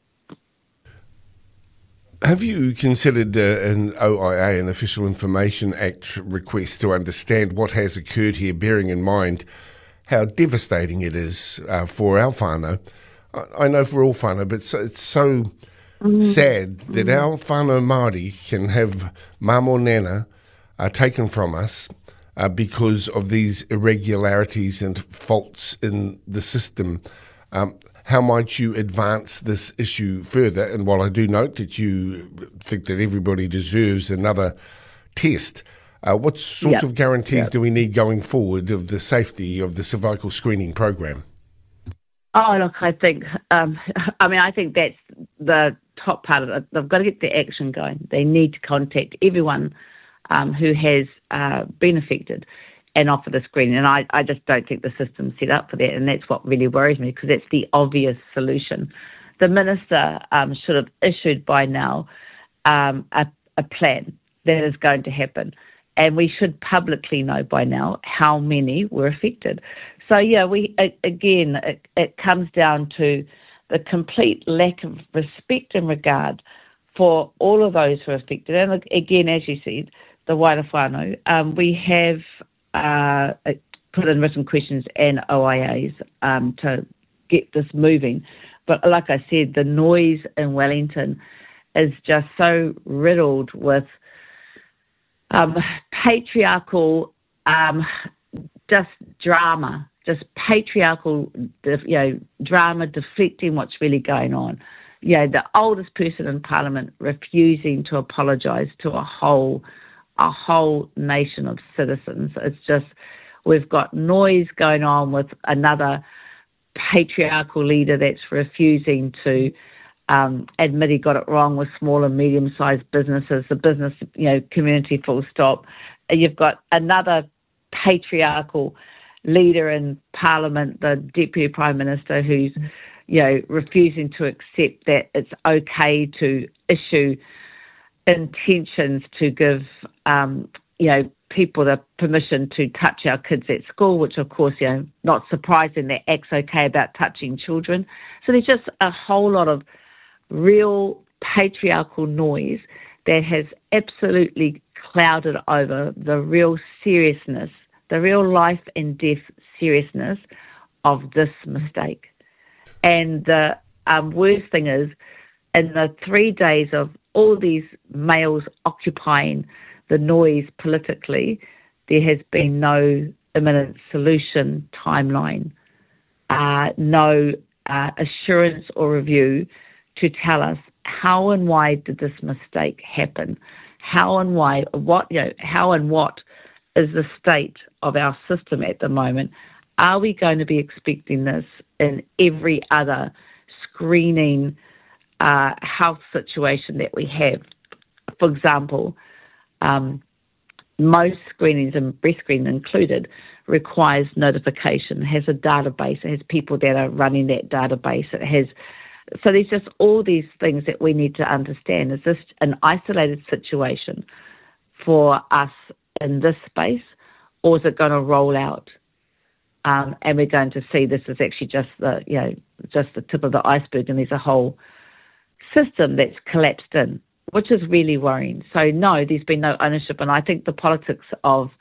Have you considered uh, an O I A, an Official Information Act request to understand what has occurred here, bearing in mind how devastating it is uh, for our whānau? I, I know for all whānau, but it's, it's so mm. sad that mm. our whānau Māori can have mamo nana uh, taken from us uh, because of these irregularities and faults in the system. Um, How might you advance this issue further? And while I do note that you think that everybody deserves another test, uh, what sorts yep. of guarantees yep. do we need going forward of the safety of the cervical screening program? Oh, look, I think, um, I mean, I think that's the top part of it. They've got to get the action going. They need to contact everyone um, who has uh, been affected and offer the screening. And I, I just don't think the system's set up for that, and that's what really worries me, because it's the obvious solution. The minister um, should have issued by now um, a, a plan that is going to happen, and we should publicly know by now how many were affected. So, yeah, we again, it, it comes down to the complete lack of respect and regard for all of those who are affected. And again, as you said, the wider whānau, um, we have uh, put in written questions and O I As um, to get this moving. But like I said, the noise in Wellington is just so riddled with um, patriarchal, um, just drama, just patriarchal, you know, drama deflecting what's really going on. You know, the oldest person in Parliament refusing to apologise to a whole, a whole nation of citizens. It's just, we've got noise going on with another patriarchal leader that's refusing to um, admit he got it wrong with small and medium-sized businesses, the business, you know, community full stop. You've got another patriarchal leader in Parliament, the Deputy Prime Minister, who's, you know, refusing to accept that it's okay to issue intentions to give, um, you know, people the permission to touch our kids at school, which of course, you know, not surprising that act's okay about touching children. So there's just a whole lot of real patriarchal noise that has absolutely clouded over the real seriousness, the real life and death seriousness of this mistake. And the um, worst thing is, in the three days of all these males occupying the noise politically, there has been no imminent solution timeline, uh, no uh, assurance or review to tell us how and why did this mistake happen, how and why, what, you know, how and what is the state of our system at the moment. Are we going to be expecting this in every other screening uh, health situation that we have? For example, um, most screenings, and breast screening included, requires notification, has a database, it has people that are running that database, it has, so there's just all these things that we need to understand. Is this an isolated situation for us in this space, or is it going to roll out? Um, and we're going to see this is actually just the, you know, just the tip of the iceberg, and there's a whole system that's collapsed in, which is really worrying. So no, there's been no ownership, and I think the politics of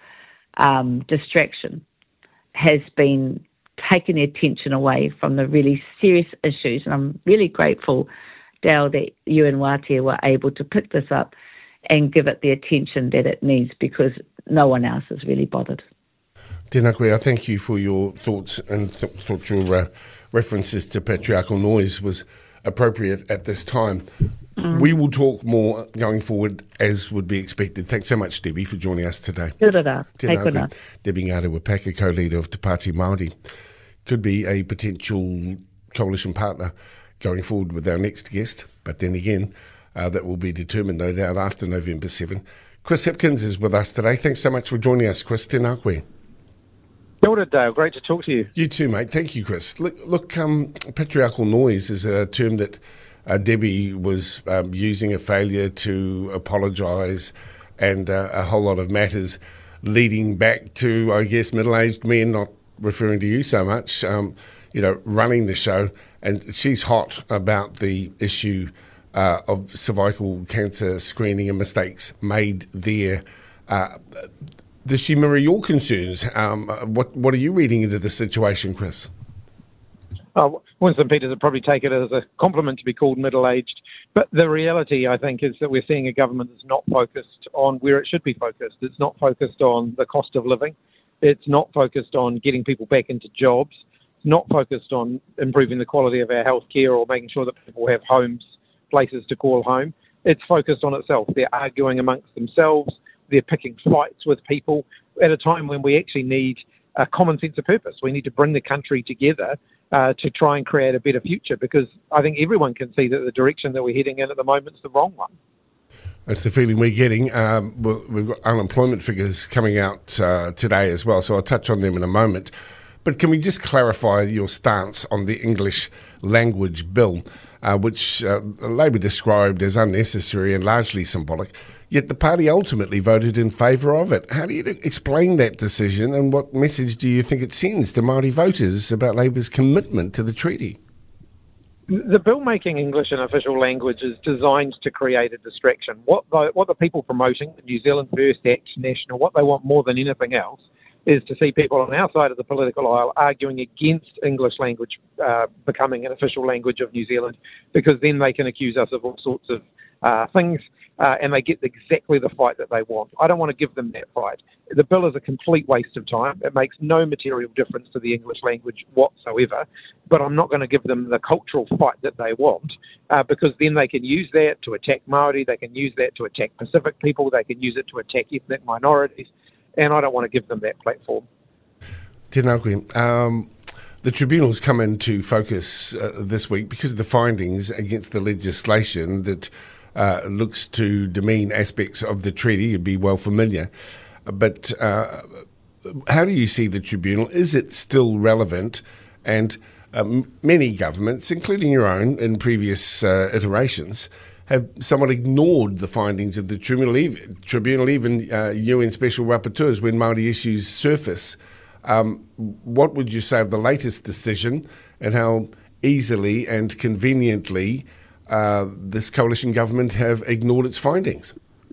um, distraction has been taking the attention away from the really serious issues. And I'm really grateful, Dale, that you and Wātea were able to pick this up and give it the attention that it needs, because no one else has really bothered. Tēnā koe, I thank you for your thoughts, and th- thought your uh, references to patriarchal noise was appropriate at this time. Mm. We will talk more going forward, as would be expected. Thanks so much, Debbie, for joining us today. Kia ora. Tēnā koe. Debbie Ngārewa-Packer, co-leader of Te Pāti Māori. Could be a potential coalition partner going forward with our next guest, but then again, uh, that will be determined, no doubt, after November seventh. Chris Hipkins is with us today. Thanks so much for joining us, Chris. Tēnā koe. Kia ora, Dale. Great to talk to you. You too, mate. Thank you, Chris. Look, look um, patriarchal noise is a term that uh, Debbie was um, using, a failure to apologise, and uh, a whole lot of matters leading back to, I guess, middle-aged men, not referring to you so much, um, you know, running the show. And she's hot about the issue uh, of cervical cancer screening and mistakes made there. Uh, Does she mirror your concerns? Um, what What are you reading into the situation, Chris? Oh, Winston Peters would probably take it as a compliment to be called middle-aged. But the reality, I think, is that we're seeing a government that's not focused on where it should be focused. It's not focused on the cost of living. It's not focused on getting people back into jobs. It's not focused on improving the quality of our healthcare or making sure that people have homes, places to call home. It's focused on itself. They're arguing amongst themselves. They're picking fights with people at a time when we actually need a common sense of purpose. We need to bring the country together uh, to try and create a better future, because I think everyone can see that the direction that we're heading in at the moment is the wrong one. That's the feeling we're getting. Um, we've got unemployment figures coming out uh, today as well, so I'll touch on them in a moment. But can we just clarify your stance on the English language bill, uh, which uh, Labor described as unnecessary and largely symbolic, yet the party ultimately voted in favour of it? How do you explain that decision, and what message do you think it sends to Māori voters about Labor's commitment to the treaty? The bill making English an official language is designed to create a distraction. What the, what the people promoting, the New Zealand First Act National, what they want more than anything else is to see people on our side of the political aisle arguing against English language uh, becoming an official language of New Zealand, because then they can accuse us of all sorts of uh, things, uh, and they get exactly the fight that they want. I don't want to give them that fight. The bill is a complete waste of time. It makes no material difference to the English language whatsoever, but I'm not going to give them the cultural fight that they want, uh, because then they can use that to attack Māori, they can use that to attack Pacific people, they can use it to attack ethnic minorities, and I don't want to give them that platform. Tēnā koe. Um, the tribunal's come into focus uh, this week because of the findings against the legislation that uh, looks to demean aspects of the treaty. You'd be well familiar. But uh, how do you see the tribunal? Is it still relevant? And um, many governments, including your own in previous uh, iterations, have somewhat ignored the findings of the tribunal, even, tribunal, even uh, U N special rapporteurs when Māori issues surface. Um, what would you say of the latest decision, and how easily and conveniently uh, this coalition government have ignored its findings?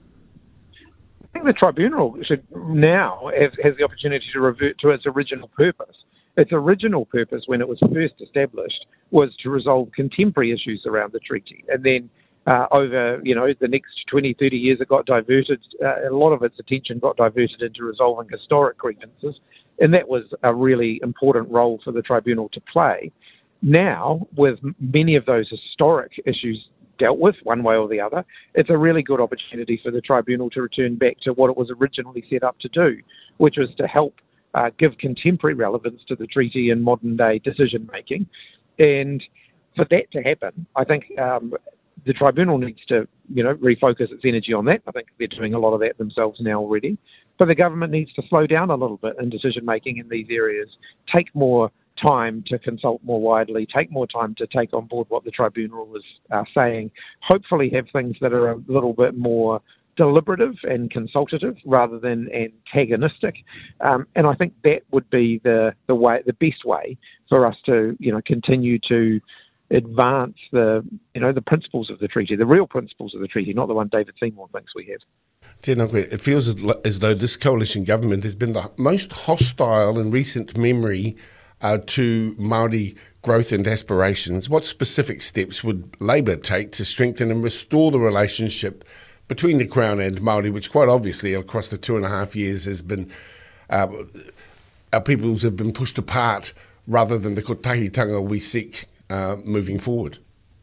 I think the tribunal should now have, has the opportunity to revert to its original purpose. Its original purpose, when it was first established, was to resolve contemporary issues around the treaty. And then uh, over, you know, the next twenty, thirty years, it got diverted, uh, a lot of its attention got diverted into resolving historic grievances. And that was a really important role for the tribunal to play. Now, with many of those historic issues dealt with one way or the other, it's a really good opportunity for the tribunal to return back to what it was originally set up to do, which was to help uh, give contemporary relevance to the treaty in modern day decision making. And for that to happen, I think um, the tribunal needs to, you know, refocus its energy on that. I think they're doing a lot of that themselves now already. But the government needs to slow down a little bit in decision making in these areas, take more time to consult more widely, take more time to take on board what the tribunal is uh, saying, hopefully have things that are a little bit more deliberative and consultative rather than antagonistic. Um, and I think that would be the, the way, the best way for us to, you know, continue to advance the, you know, the principles of the treaty, the real principles of the treaty, not the one David Seymour thinks we have. Tēnā koe. It feels as though this coalition government has been the most hostile in recent memory uh, to Māori growth and aspirations. What specific steps would Labour take to strengthen and restore the relationship between the Crown and Māori, which quite obviously across the two and a half years has been, uh, our peoples have been pushed apart rather than the kotahitanga we seek uh, moving forward?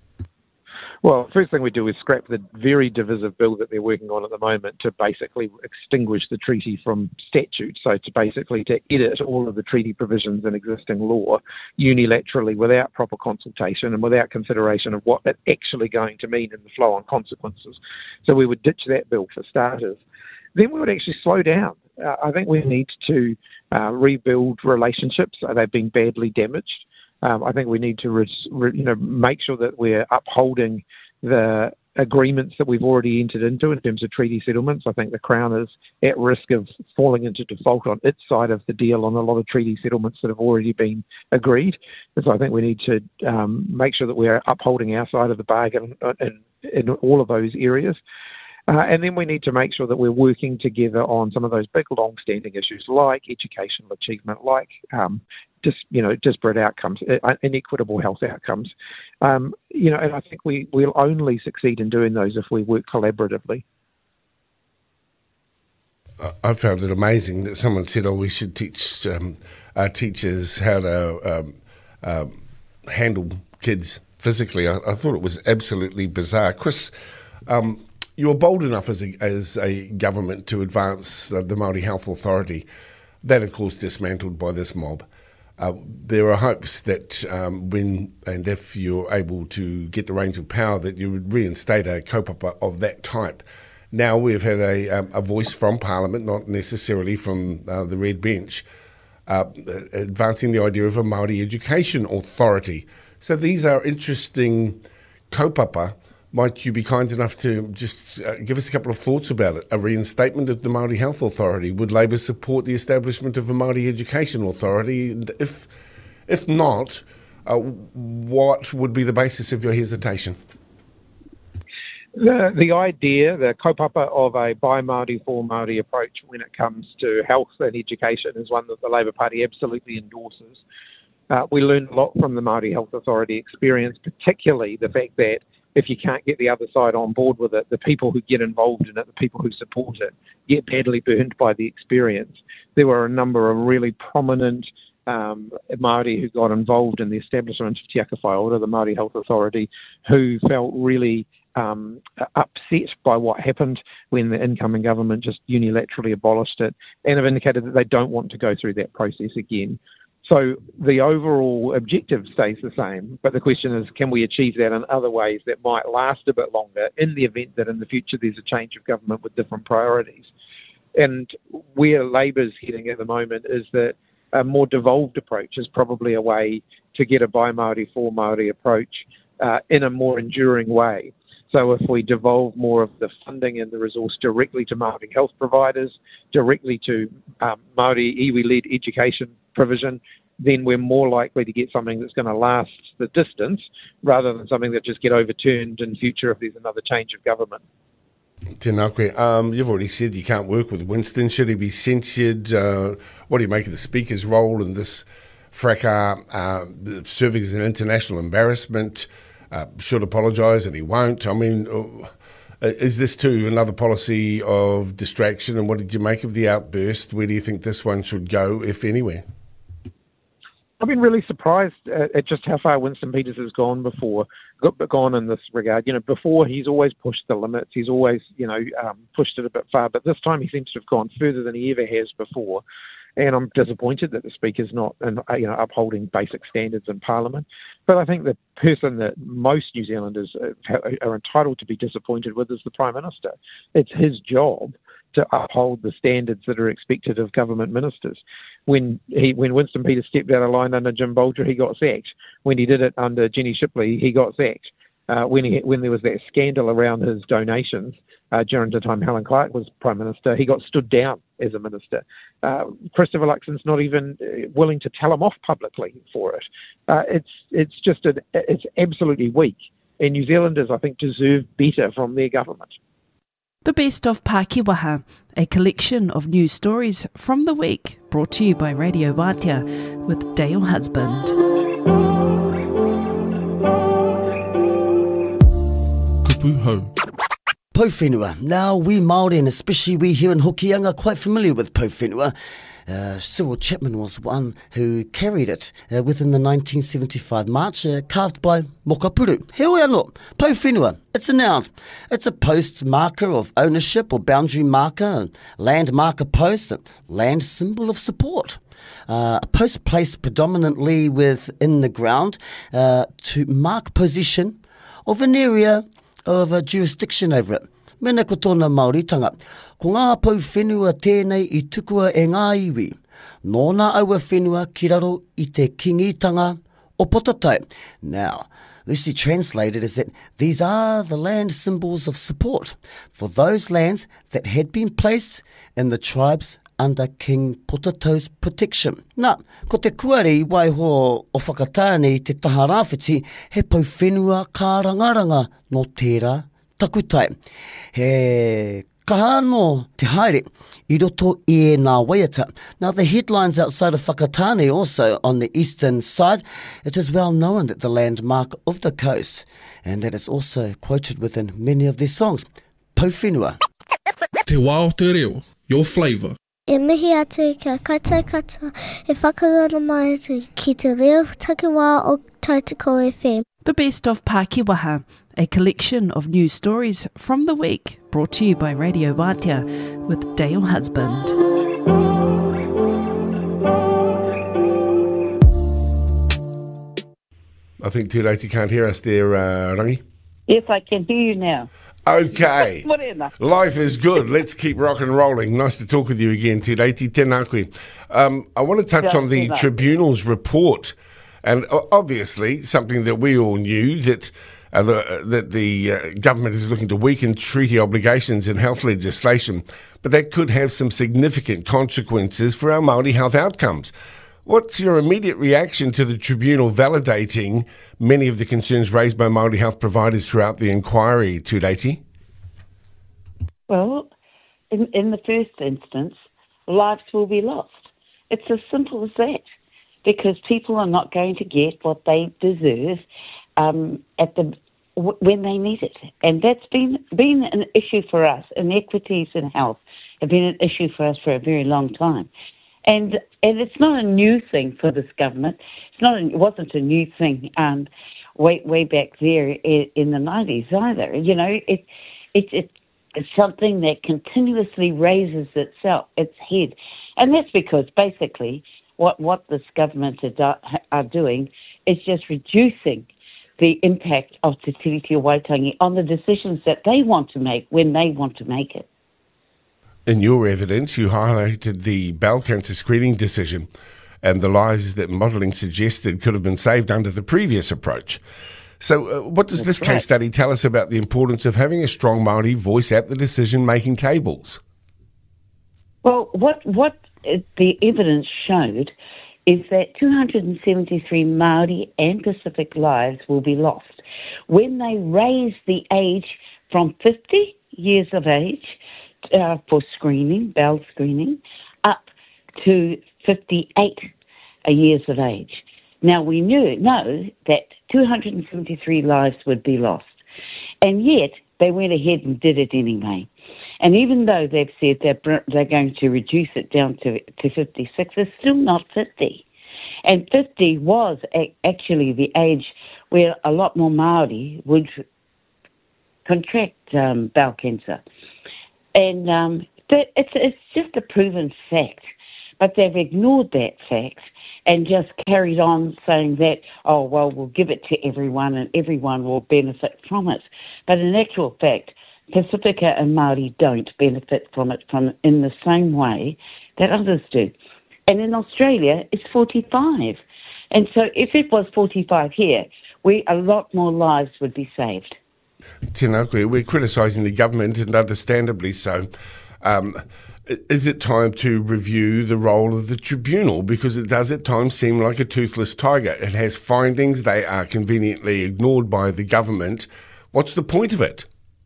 Well, first thing we do is scrap the very divisive bill that they're working on at the moment to basically extinguish the treaty from statute. So to basically to edit all of the treaty provisions in existing law unilaterally without proper consultation and without consideration of what it's actually going to mean in the flow-on consequences. So we would ditch that bill for starters. Then we would actually slow down. Uh, I think we need to uh, rebuild relationships. They've been badly damaged. Um, I think we need to, re, re, you know, make sure that we're upholding the agreements that we've already entered into in terms of treaty settlements. I think the Crown is at risk of falling into default on its side of the deal on a lot of treaty settlements that have already been agreed. And so I think we need to um, make sure that we're upholding our side of the bargain in, in all of those areas. Uh, and then we need to make sure that we're working together on some of those big, long-standing issues like educational achievement, like um, just you know disparate outcomes, uh, inequitable health outcomes. Um, you know, and I think we will only succeed in doing those if we work collaboratively. I found it amazing that someone said, "Oh, we should teach um, our teachers how to um, uh, handle kids physically." I, I thought it was absolutely bizarre, Chris. Um, You were bold enough as a, as a government to advance uh, the Māori Health Authority. That, of course, dismantled by this mob. Uh, there are hopes that um, when and if you're able to get the reins of power, that you would reinstate a kaupapa of that type. now we've had a, um, a voice from Parliament, not necessarily from uh, the Red Bench, uh, advancing the idea of a Māori Education Authority. So these are interesting kaupapa. Might you be kind enough to just uh, give us a couple of thoughts about it? A reinstatement of the Māori Health Authority. Would Labour support the establishment of a Māori Education Authority? And if, if not, uh, what would be the basis of your hesitation? The, the idea, the kaupapa of a by Māori for Māori approach when it comes to health and education is one that the Labour Party absolutely endorses. Uh, we learned a lot from the Māori Health Authority experience, particularly the fact that if you can't get the other side on board with it, the people who get involved in it, the people who support it, get badly burned by the experience. There were a number of really prominent um, Māori who got involved in the establishment of Te Aka Whaiora, the Māori Health Authority, who felt really um, upset by what happened when the incoming government just unilaterally abolished it, and have indicated that they don't want to go through that process again. So the overall objective stays the same, but the question is, can we achieve that in other ways that might last a bit longer in the event that in the future there's a change of government with different priorities? And where Labour's heading at the moment is that a more devolved approach is probably a way to get a by Māori for Māori approach uh, in a more enduring way. So if we devolve more of the funding and the resource directly to Māori health providers, directly to um, Māori iwi-led education provision, then we're more likely to get something that's going to last the distance rather than something that just get overturned in future if there's another change of government. Tēnā koe. Um, you've already said you can't work with Winston. Should he be censured? Uh, what do you make of the Speaker's role in this fracas, uh, serving as an international embarrassment? Uh, should apologise and he won't. I mean, uh, is this too another policy of distraction? And what did you make of the outburst? Where do you think this one should go, if anywhere? I've been really surprised at, at just how far Winston Peters has gone before, gone in this regard. You know, before he's always pushed the limits. He's always, you know, um, pushed it a bit far. But this time he seems to have gone further than he ever has before. And I'm disappointed that the Speaker's not, you know, upholding basic standards in Parliament. But I think the person that most New Zealanders are entitled to be disappointed with is the Prime Minister. It's his job to uphold the standards that are expected of government ministers. When he, when Winston Peters stepped out of line under Jim Bolger, he got sacked. When he did it under Jenny Shipley, he got sacked. Uh, when he, when there was that scandal around his donations uh, during the time Helen Clark was Prime Minister, he got stood down as a minister. Uh, Christopher Luxon's not even willing to tell him off publicly for it. Uh, it's it's just a, it's absolutely weak. And New Zealanders, I think, deserve better from their government. The Best of Pākehā, a collection of news stories from the week, brought to you by Radio Vātia with Dale Husband. Kupu hau. Pouwhenua. Now, we Māori, and especially we here in Hokianga, are quite familiar with Pouwhenua. Uh, Cyril Chapman was one who carried it uh, within the nineteen seventy-five march, uh, carved by Mokapuru. He oi anō, Pouwhenua. It's a noun. It's a post marker of ownership or boundary marker, land marker post, a land symbol of support. Uh, a post placed predominantly within the ground uh, to mark possession of an area of a jurisdiction over it. Mena ko tōna Māoritanga, ko ngā pouwhenua tēnei I tukua e ngā iwi, nōna aua whenua ki raro I te kingitanga o Potatai. Now, loosely translated is that these are the land symbols of support for those lands that had been placed in the tribes under King Potatau's protection. Nā, ko te kuare I waiho o whakatāne te taha rāwhiti, he pouwhenua kā rangaranga no tērā takutai. He kahano te haere I roto I nā waiata. Now the headlines outside of Whakatāne also on the eastern side, it is well known that the landmark of the coast, and that is also quoted within many of their songs. Pouwhenua. Te wā o te reo, your flavour. E mihi atu kia koutou katoa, e whakaroro mai atu ki te reo takiwā o Tautoko F M. The Best of Pākehā, a collection of news stories from the week, brought to you by Radio Vātia with Dale Husband. I think Tūreiti can't hear us there, uh, Rangi. Yes, I can hear you now. Okay. Morena. Life is good. Let's keep rock and rolling. Nice to talk with you again, Te Reiti. Tēnā koe. Um, I want to touch Yeah, on the tēnā. Tribunal's report, and o- obviously something that we all knew, that uh, the, that the uh, government is looking to weaken treaty obligations in health legislation, but that could have some significant consequences for our Māori health outcomes. What's your immediate reaction to the Tribunal validating many of the concerns raised by Māori health providers throughout the inquiry, Te Reiti? Well, in, in the first instance, lives will be lost. It's as simple as that, because people are not going to get what they deserve um, at the w- when they need it, and that's been been an issue for us. Inequities in health have been an issue for us for a very long time. And and it's not a new thing for this government. It's not. A, it wasn't a new thing um, way way back there in, in the nineties either. You know, it it it it's something that continuously raises itself its head, and that's because basically what what this government are, do, are doing is just reducing the impact of Te Tiriti o Waitangi on the decisions that they want to make when they want to make it. In your evidence, you highlighted the bowel cancer screening decision and the lives that modelling suggested could have been saved under the previous approach. So uh, what does That's this right. case study tell us about the importance of having a strong Māori voice at the decision-making tables? Well, what what it, the evidence showed is that two hundred seventy-three Māori and Pacific lives will be lost when they raise the age from fifty years of age uh, for screening, bowel screening, up to fifty-eight years of age. Now, we knew know that two hundred seventy-three lives would be lost, and yet they went ahead and did it anyway. And even though they've said they're, they're going to reduce it down to, to fifty-six, it's still not fifty. And fifty was a, actually the age where a lot more Māori would contract um, bowel cancer. And um, that, it's, it's just a proven fact. But they've ignored that fact and just carried on saying that, oh, well, we'll give it to everyone and everyone will benefit from it. But in actual fact, Pacifica and Māori don't benefit from it from in the same way that others do. And in Australia, it's forty-five. And so if it was forty-five here, we a lot more lives would be saved. Tēnā koe, we're criticising the government, and understandably so. Um, is it time to review the role of the tribunal? Because it does at times seem like a toothless tiger. It has findings, they are conveniently ignored by the government. What's the point of it?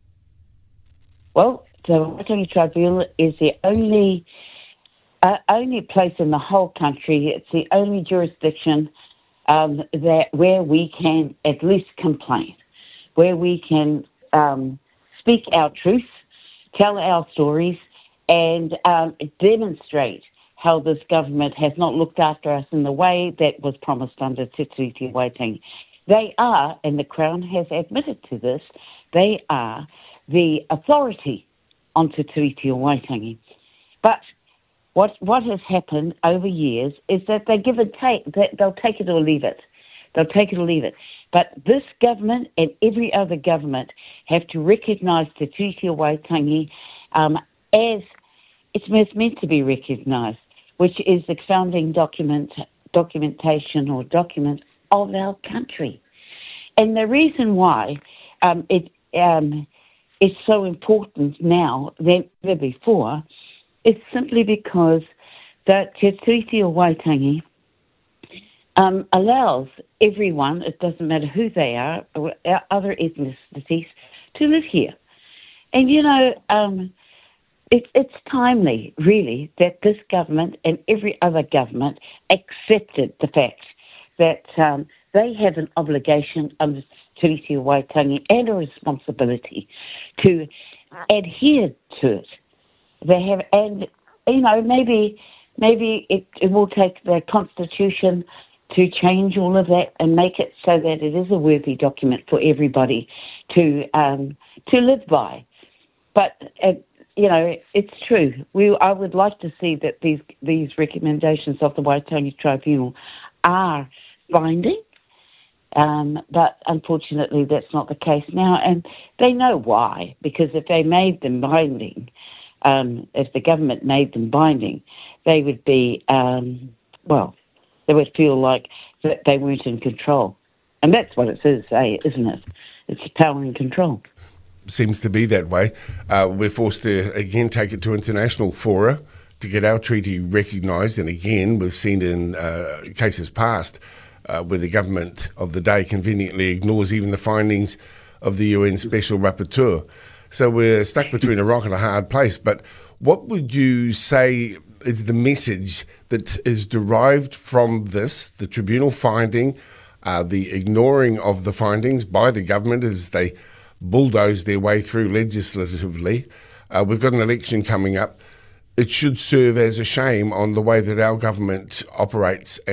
Well, the Waitangi Tribunal is the only uh, only place in the whole country. It's the only jurisdiction um, that where we can at least complain, where we can um, speak our truth, tell our stories, and um, demonstrate how this government has not looked after us in the way that was promised under Te Tiriti o Waitangi. They are, and the Crown has admitted to this, they are the authority on Te Tiriti o Waitangi. But what what has happened over years is that they give and take, that they'll take it or leave it. They'll take it or leave it. But this government and every other government have to recognise Te Tiriti o Waitangi um, as it's meant to be recognised, which is the founding document, documentation or document of our country. And the reason why um, it um, is so important now than ever before is simply because the Te Tiriti o Waitangi um, allows everyone, it doesn't matter who they are, or other ethnicities, to live here. And, you know, um, it, it's timely, really, that this government and every other government accepted the fact that um, they have an obligation under Te Tiriti o Waitangi and a responsibility to adhere to it. They have, and you know, maybe maybe it, it will take the Constitution to change all of that and make it so that it is a worthy document for everybody to um, to live by. But uh, you know, it's true. We I would like to see that these these recommendations of the Waitangi Tribunal are binding, Um, but unfortunately, that's not the case now, and they know why. Because if they made them binding, um, if the government made them binding, they would be, um, well, they would feel like that they weren't in control, and that's what it is, eh, isn't it? It's power and control. Seems to be that way. Uh, we're forced to again take it to international fora to get our treaty recognised, and again, we've seen in uh, cases past. Uh, where the government of the day conveniently ignores even the findings of the U N Special Rapporteur. So we're stuck between a rock and a hard place. But what would you say is the message that is derived from this, the tribunal finding, uh, the ignoring of the findings by the government as they bulldoze their way through legislatively? Uh, we've got an election coming up. It should serve as a shame on the way that our government operates